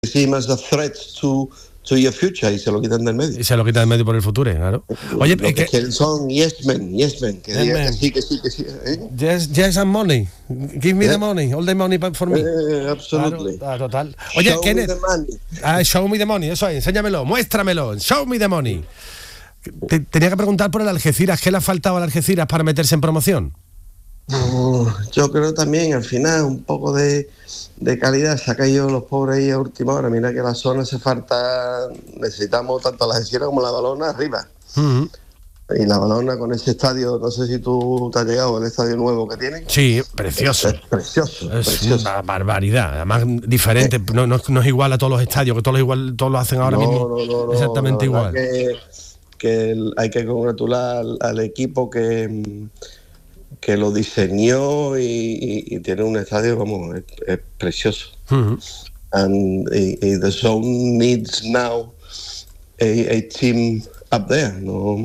see him as a threat to your future, y se lo quitan del medio. Y se lo quitan del medio por el futuro, claro. Oye, que son yes men, que digan que sí. Yes and money. Give me the money, all the money for me. Absolutely. Claro, total. Oye, show Kenneth. me the money. Show me the money, eso es, enséñamelo, muéstramelo, show me the money. Tenía que preguntar por el Algeciras, ¿qué le ha faltado al Algeciras para meterse en promoción? Yo creo también, al final, un poco de calidad. Se ha caído los pobres ahí a última hora. Mira que la zona hace falta, necesitamos tanto la Algeciras como la Balona arriba. Uh-huh. Y la Balona con ese estadio, no sé si tú te has llegado al estadio nuevo que tienen. Sí, precioso. Es precioso. Es una barbaridad, además diferente, no es igual a todos los estadios, que todos lo hacen ahora mismo. No, exactamente igual. Que hay que congratular al equipo que lo diseñó y tiene un estadio como es precioso. Uh-huh. And the zone needs now a team up there. No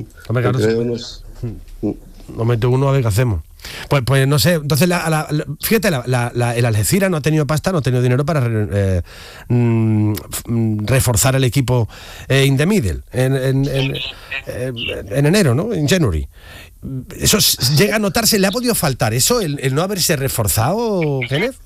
mete uno a ver qué hacemos. Pues no sé, entonces fíjate, el Algeciras no ha tenido pasta, no ha tenido dinero para reforzar el equipo in the middle en enero, ¿no? En January. Eso llega a notarse, ¿le ha podido faltar eso, el no haberse reforzado, Kenneth?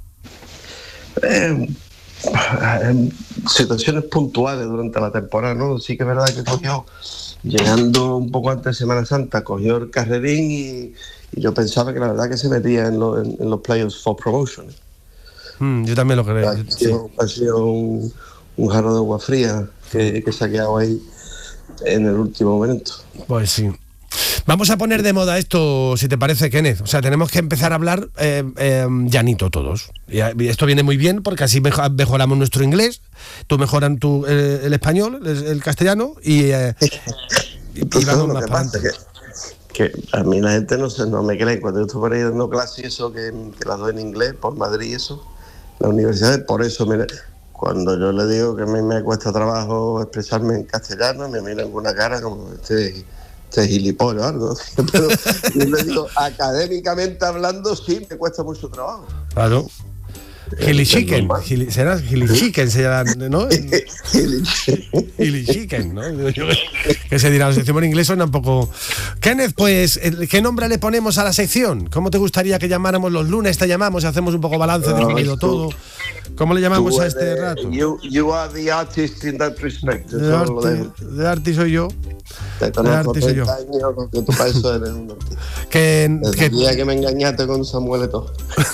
Situaciones puntuales durante la temporada, ¿no? Sí que es verdad que cogió, llegando un poco antes de Semana Santa, cogió el carrerín y yo pensaba que la verdad que se metía en los playoffs for promotion. Yo también lo creo. Ha sido un jarro de agua fría que se ha quedado ahí en el último momento. Pues sí. Vamos a poner de moda esto, si te parece, Kenneth. O sea, tenemos que empezar a hablar llanito todos. Y esto viene muy bien porque así mejoramos nuestro inglés, tú mejoras el español, el castellano y vamos más para adelante. Que a mí la gente no me cree. Cuando yo estoy por ahí dando clases y eso, que las doy en inglés, por Madrid y eso, las universidades, por eso, mire, cuando yo le digo que a mí me cuesta trabajo expresarme en castellano, me miran con una cara como este gilipollas o algo. Pero yo le digo, académicamente hablando, sí, me cuesta mucho trabajo. Claro. Gilichicken, será Gilichicken, ¿no? Gilichicken, ¿no? ¿Qué se dirá? Lo decimos en inglés, suena un poco. Kenneth, pues, ¿qué nombre le ponemos a la sección? ¿Cómo te gustaría que llamáramos los lunes? Te llamamos y hacemos un poco balance de cómo ha ido todo. ¿Cómo le llamamos a este rato? You are the artist in that respect. The artist soy yo. Te conozco 30 años, porque tú para eso eres un artista. Desde el día que me engañaste con Samuel Eto'o.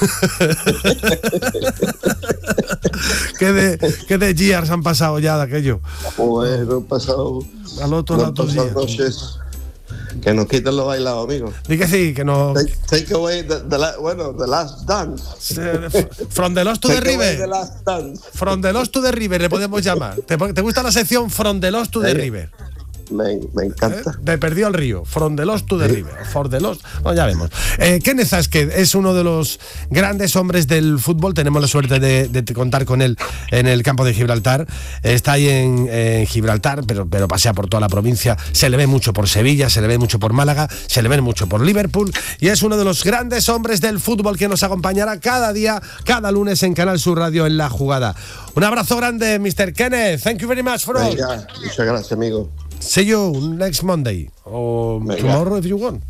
¿Qué de years han pasado ya de aquello? Bueno, han pasado al otro noches. Que nos quiten los bailados, amigos. Di que sí, que no. Take away the last dance. From the Lost to the River. From the Lost to the River le podemos llamar. ¿Te gusta la sección From the Lost to the River? Me encanta. Me perdió el río. From the Lost to the River. For the Lost. Bueno, ya vemos. Kenneth Záquez es uno de los grandes hombres del fútbol. Tenemos la suerte de contar con él en el campo de Gibraltar. Está ahí en Gibraltar, pero pasea por toda la provincia. Se le ve mucho por Sevilla, se le ve mucho por Málaga, se le ve mucho por Liverpool. Y es uno de los grandes hombres del fútbol que nos acompañará cada día, cada lunes en Canal Sur Radio en La Jugada. Un abrazo grande, Mr. Kenneth. Thank you very much for all. Muchas gracias, amigo. See you next Monday or tomorrow if you want.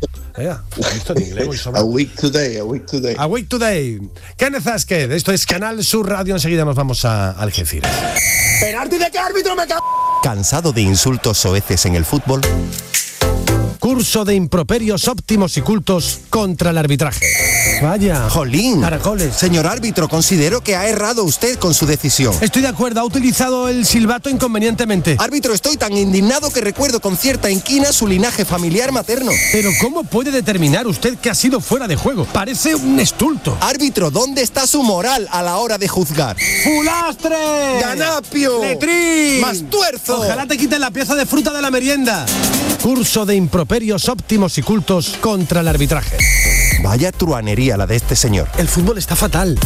A week today. A week today. Kenneth Záquez, esto es Canal Sur Radio. Enseguida nos vamos a Algeciras. ¿Penalti de qué árbitro me cago? ¿Cansado de insultos soeces en el fútbol? Curso de improperios óptimos y cultos contra el arbitraje. Vaya. Jolín. Caracoles. Señor árbitro, considero que ha errado usted con su decisión. Estoy de acuerdo, ha utilizado el silbato inconvenientemente. Árbitro, estoy tan indignado que recuerdo con cierta inquina su linaje familiar materno. Pero ¿cómo puede determinar usted que ha sido fuera de juego? Parece un estulto. Árbitro, ¿dónde está su moral a la hora de juzgar? ¡Fulastre! ¡Ganapio! ¡Letrín! ¡Mastuerzo! Ojalá te quiten la pieza de fruta de la merienda. Curso de improperios óptimos y cultos contra el arbitraje. Vaya truanería la de este señor. El fútbol está fatal.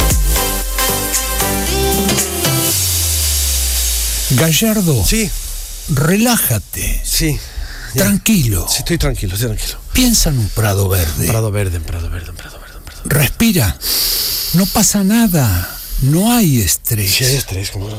Gallardo. Sí. Relájate. Sí. Ya. Tranquilo. Sí, estoy tranquilo. Piensa en un prado verde. Un prado verde. Respira. No pasa nada. no hay estrés. Si hay estrés, como